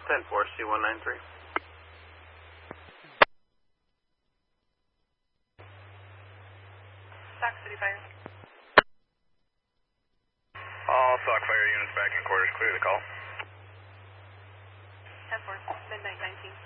10-4, C-193. Sac City Fire. All Sac Fire units back in quarters. Clear the call. 10-4, midnight 19.